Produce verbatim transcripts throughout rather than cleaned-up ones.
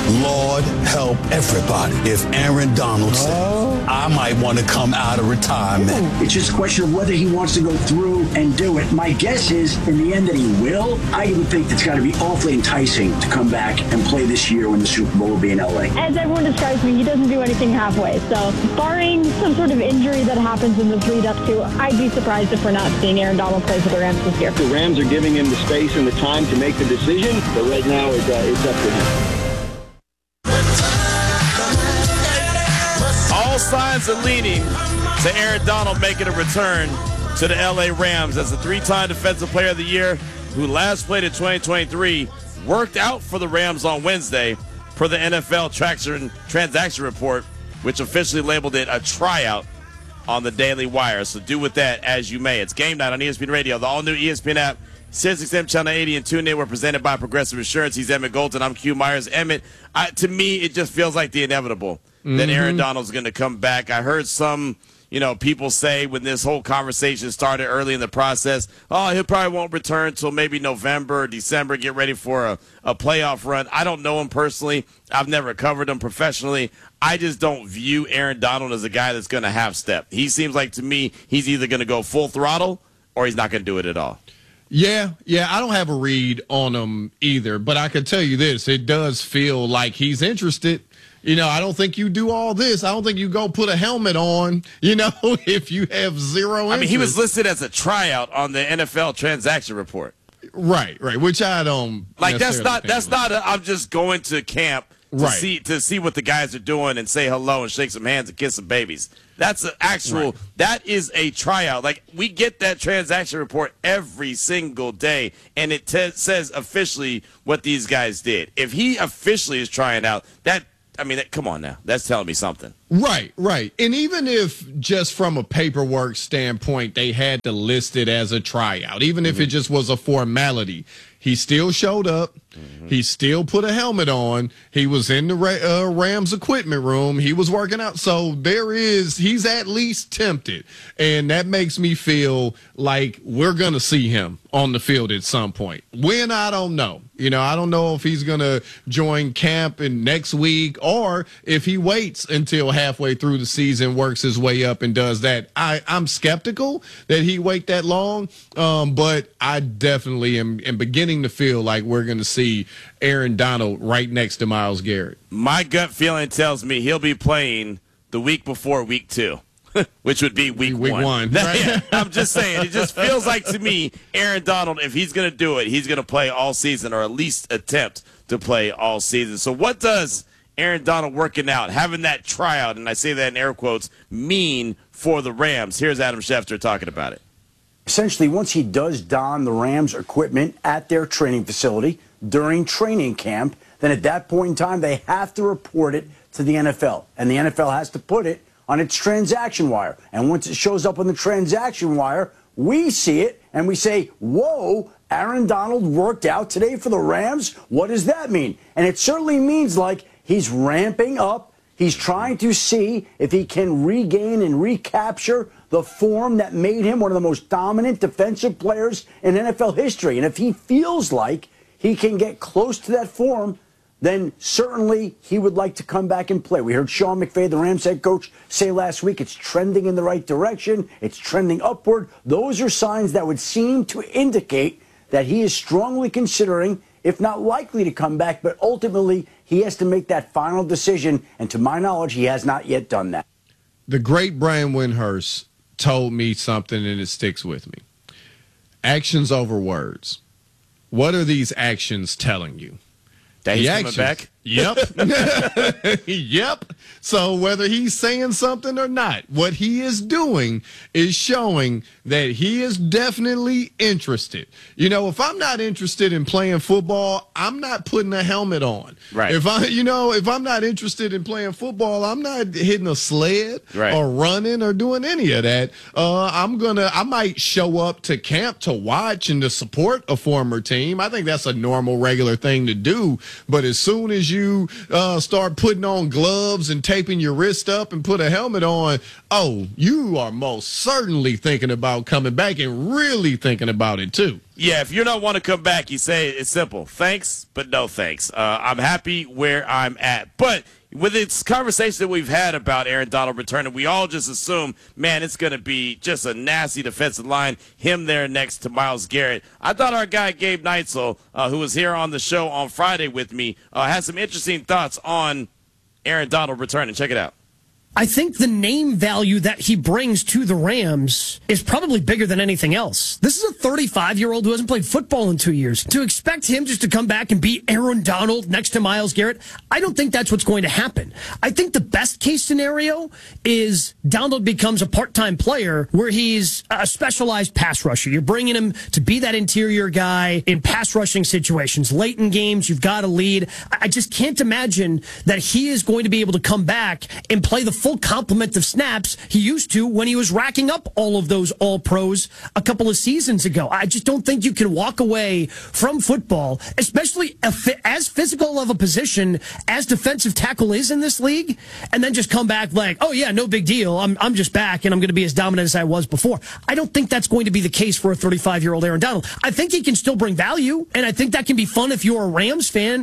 Lord help everybody if Aaron Donald says, I might want to come out of retirement. It's just a question of whether he wants to go through and do it. My guess is, in the end, that he will. I would think it's got to be awfully enticing to come back and play this year when the Super Bowl will be in L A. As everyone describes me, he doesn't do anything halfway. So, barring some sort of injury that happens in the lead up to, I'd be surprised if we're not seeing Aaron Donald play for the Rams this year. The Rams are giving him the space and the time to make the decision, but right now it's, uh, it's up to him. All signs are leading to Aaron Donald making a return to the L A Rams as a three-time Defensive Player of the Year who last played in twenty twenty-three, worked out for the Rams on Wednesday per the N F L Traction Transaction Report, which officially labeled it a tryout on the Daily Wire. So do with that as you may. It's Game Night on E S P N Radio, the all-new E S P N app, Sirius X M Channel eighty, and tune in. We're presented by Progressive Insurance. He's Emmett Golden. I'm Q Myers. Emmett, I, to me, it just feels like the inevitable. Mm-hmm. That Aaron Donald's going to come back. I heard some, you know, people say when this whole conversation started early in the process, oh, he probably won't return until maybe November or December, get ready for a, a playoff run. I don't know him personally. I've never covered him professionally. I just don't view Aaron Donald as a guy that's going to half step. He seems like, to me, he's either going to go full throttle or he's not going to do it at all. Yeah, yeah, I don't have a read on him either, but I can tell you this, it does feel like he's interested. You know, I don't think you do all this. I don't think you go put a helmet on, you know, if you have zero interest. I mean, he was listed as a tryout on the N F L Transaction Report. Right, right, which I don't like. That's not. That's not. A, I'm just going to camp to right. see to see what the guys are doing and say hello and shake some hands and kiss some babies. That's an actual. Right. That is a tryout. Like, we get that transaction report every single day, and it t- says officially what these guys did. If he officially is trying out, that. I mean, come on now. That's telling me something. Right, right. And even if just from a paperwork standpoint, they had to list it as a tryout, even if mm-hmm. it just was a formality, he still showed up. Mm-hmm. He still put a helmet on. He was in the uh, Rams equipment room. He was working out. So there is, he's at least tempted. And that makes me feel like we're going to see him on the field at some point. When, I don't know. You know, I don't know if he's going to join camp in next week or if he waits until halfway through the season, works his way up and does that. I, I'm skeptical that he wait that long, um, but I definitely am, am beginning to feel like we're going to see Aaron Donald right next to Myles Garrett. My gut feeling tells me he'll be playing the week before week two. Which would be week, week one. one. Right? Yeah, I'm just saying, it just feels like to me, Aaron Donald, if he's going to do it, he's going to play all season or at least attempt to play all season. So what does Aaron Donald working out, having that tryout, and I say that in air quotes, mean for the Rams? Here's Adam Schefter talking about it. Essentially, once he does don the Rams equipment at their training facility during training camp, then at that point in time, they have to report it to the N F L. And the N F L has to put it on its transaction wire. And once it shows up on the transaction wire, we see it and we say, whoa, Aaron Donald worked out today for the Rams? What does that mean? And it certainly means like he's ramping up. He's trying to see if he can regain and recapture the form that made him one of the most dominant defensive players in N F L history. And if he feels like he can get close to that form, then certainly he would like to come back and play. We heard Sean McVay, the Rams head coach, say last week it's trending in the right direction. It's trending upward. Those are signs that would seem to indicate that he is strongly considering, if not likely to come back, but ultimately he has to make that final decision. And to my knowledge, he has not yet done that. The great Brian Windhorst told me something, and it sticks with me. Actions over words. What are these actions telling you? That he's the coming actions. back? Yep. Yep. So whether he's saying something or not, what he is doing is showing that he is definitely interested. You know, if I'm not interested in playing football, I'm not putting a helmet on. Right. If I, you know, if I'm not interested in playing football, I'm not hitting a sled right. or running or doing any of that. Uh, I'm gonna, I might show up to camp to watch and to support a former team. I think that's a normal, regular thing to do. But as soon as as you uh, start putting on gloves and taping your wrist up and put a helmet on, oh, you are most certainly thinking about coming back and really thinking about it too. Yeah, if you don't want to come back, you say it's simple. Thanks, but no thanks. Uh, I'm happy where I'm at. But with this conversation that we've had about Aaron Donald returning, we all just assume, man, it's going to be just a nasty defensive line, him there next to Myles Garrett. I thought our guy Gabe Neitzel, uh, who was here on the show on Friday with me, uh, had some interesting thoughts on Aaron Donald returning. Check it out. I think the name value that he brings to the Rams is probably bigger than anything else. This is a thirty-five-year-old who hasn't played football in two years. To expect him just to come back and beat Aaron Donald next to Myles Garrett, I don't think that's what's going to happen. I think the best case scenario is Donald becomes a part-time player where he's a specialized pass rusher. You're bringing him to be that interior guy in pass rushing situations. Late in games, you've got a lead. I just can't imagine that he is going to be able to come back and play the full complement of snaps he used to when he was racking up all of those all-pros a couple of seasons ago. I just don't think you can walk away from football, especially as physical of a position as defensive tackle is in this league, and then just come back like, oh yeah, no big deal. I'm I'm just back and I'm going to be as dominant as I was before. I don't think that's going to be the case for a thirty-five-year-old Aaron Donald. I think he can still bring value, and I think that can be fun if you're a Rams fan.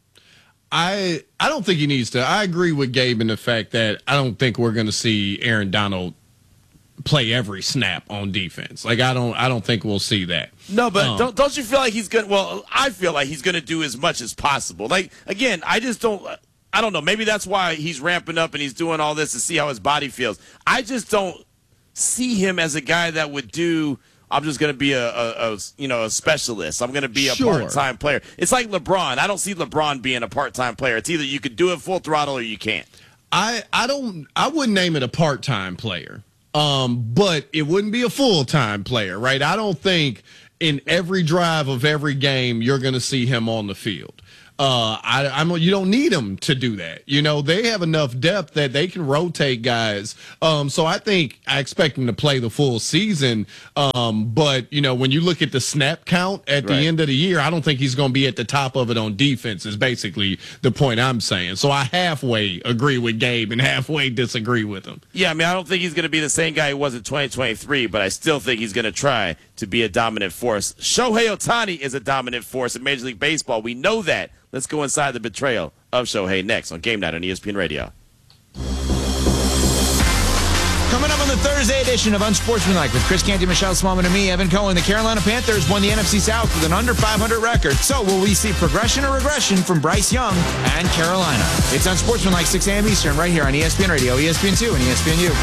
I I don't think he needs to. I agree with Gabe in the fact that I don't think we're going to see Aaron Donald play every snap on defense. Like I don't I don't think we'll see that. No, but um, don't don't you feel like he's going to, well, I feel like he's going to do as much as possible. Like, again, I just don't, I don't know. Maybe that's why he's ramping up and he's doing all this to see how his body feels. I just don't see him as a guy that would do, I'm just going to be a, a, a, you know, a specialist. I'm going to be a sure. part-time player. It's like LeBron. I don't see LeBron being a part-time player. It's either you could do it full throttle or you can't. I, I don't, I wouldn't name it a part-time player, um, but it wouldn't be a full-time player, right? I don't think in every drive of every game you're going to see him on the field. Uh, I, I'm, you don't need them to do that. You know, they have enough depth that they can rotate guys. Um, so I think I expect him to play the full season. Um, but, you know, when you look at the snap count at the right. end of the year, I don't think he's going to be at the top of it on defense is basically the point I'm saying. So I halfway agree with Gabe and halfway disagree with him. Yeah, I mean, I don't think he's going to be the same guy he was in twenty twenty-three, but I still think he's going to try to be a dominant force. Shohei Ohtani is a dominant force in Major League Baseball. We know that. Let's go inside the betrayal of Shohei next on Game Night on E S P N Radio. Coming up on the Thursday edition of Unsportsmanlike with Chris Canty, Michelle Smallman, and me, Evan Cohen. The Carolina Panthers won the N F C South with an under five hundred record. So will we see progression or regression from Bryce Young and Carolina? It's Unsportsmanlike, six a.m. Eastern, right here on E S P N Radio, E S P N two, and E S P N U.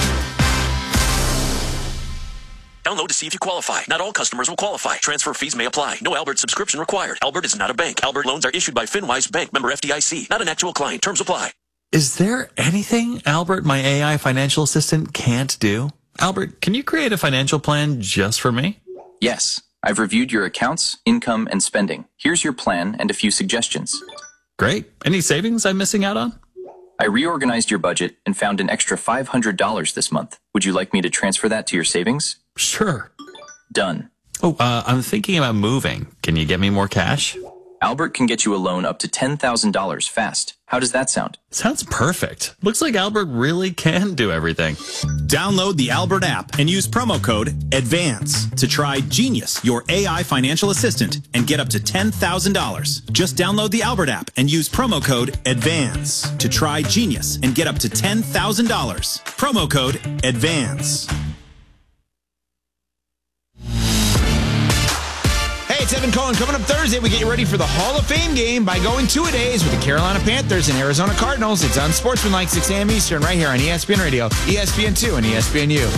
Download to see if you qualify. Not all customers will qualify. Transfer fees may apply. No Albert subscription required. Albert is not a bank. Albert loans are issued by FinWise Bank, member F D I C. Not an actual client. Terms apply. Is there anything Albert, my A I financial assistant, can't do? Albert, can you create a financial plan just for me? Yes. I've reviewed your accounts, income, and spending. Here's your plan and a few suggestions. Great. Any savings I'm missing out on? I reorganized your budget and found an extra five hundred dollars this month. Would you like me to transfer that to your savings? Sure. Done. Oh, uh, I'm thinking about moving. Can you get me more cash? Albert can get you a loan up to ten thousand dollars fast. How does that sound? Sounds perfect. Looks like Albert really can do everything. Download the Albert app and use promo code ADVANCE to try Genius, your A I financial assistant, and get up to ten thousand dollars. Just download the Albert app and use promo code ADVANCE to try Genius and get up to ten thousand dollars. Promo code ADVANCE. Hey, it's Evan Cohen. Coming up Thursday, we get you ready for the Hall of Fame game by going two-a-days with the Carolina Panthers and Arizona Cardinals. It's on Sportsmanlike, six a.m. Eastern, right here on E S P N Radio, E S P N two, and E S P N U.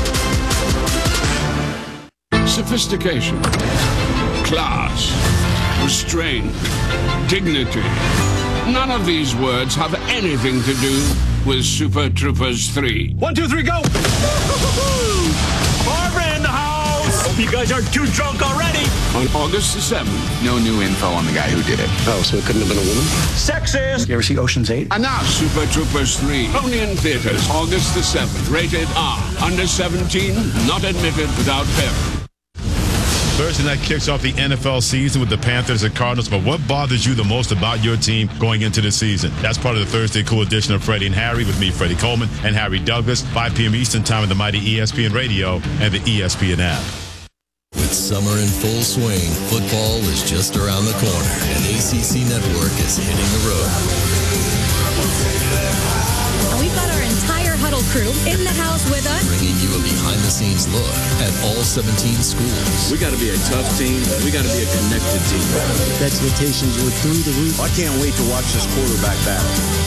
Sophistication, class, restraint, dignity. None of these words have anything to do with Super Troopers three. One, two, three, go! Barbara in the house! Hope you guys aren't too drunk already. On August the seventh. No new info on the guy who did it. Oh, so it couldn't have been a woman? Sexist! You ever see Ocean's eight? And now Super Troopers three. Only in theaters. August the seventh. Rated R. Under seventeen. Not admitted without parent. Thursday night kicks off the N F L season with the Panthers and Cardinals, but what bothers you the most about your team going into the season? That's part of the Thursday Cool edition of Freddie and Harry with me, Freddie Coleman, and Harry Douglas, five p.m. Eastern Time on the mighty E S P N Radio and the E S P N app. With summer in full swing, football is just around the corner, and A C C Network is hitting the road. And we've got our entire Huddle crew in the house with us, bringing you a behind-the-scenes look at all seventeen schools. We got to be a tough team. We got to be a connected team. Expectations were through the roof. I can't wait to watch this quarterback battle.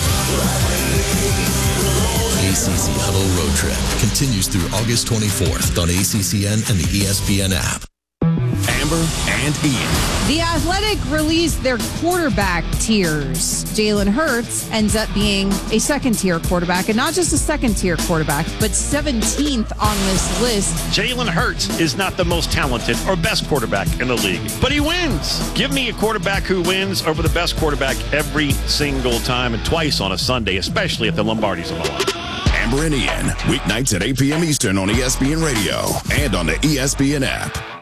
A C C Huddle Road Trip continues through August twenty-fourth on A C C N and the E S P N app. Amber and Ian. The Athletic released their quarterback tiers. Jalen Hurts ends up being a second-tier quarterback, and not just a second-tier quarterback, but seventeenth on this list. Jalen Hurts is not the most talented or best quarterback in the league, but he wins. Give me a quarterback who wins over the best quarterback every single time and twice on a Sunday, especially if the Lombardi's on the line. Amber and Ian, weeknights at eight p.m. Eastern on E S P N Radio and on the E S P N app.